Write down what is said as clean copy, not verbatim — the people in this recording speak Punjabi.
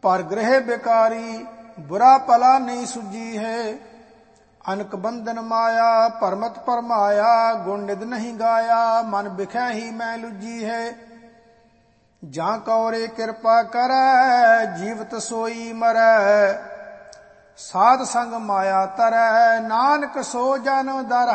ਪਰ ਗ੍ਰਹਿ ਬਿਕਾਰੀ ਬੁਰਾ ਭਲਾ ਨਹੀਂ ਸੁਝੀ ਹੈ। ਅਨਕ ਬੰਧਨ ਮਾਇਆ ਭਰਮਤ ਭਰਮਾਇਆ, ਗੁਣ ਨਿਧ ਨਹੀਂ ਗਾਇਆ ਮਨ ਬਿਖੈ ਹੀ ਮੈਂ ਲੁੱਜੀ ਹੈ। ਜਾਂ ਕਉਰੇ ਕਿਰਪਾ ਕਰੈ ਜੀਵਤ ਸੋਈ ਮਰੈ, ਸਾਧ ਸੰਗ ਮਾਇਆ ਤਰੈ ਨਾਨਕ ਸੋ ਜਨਮ ਦਰ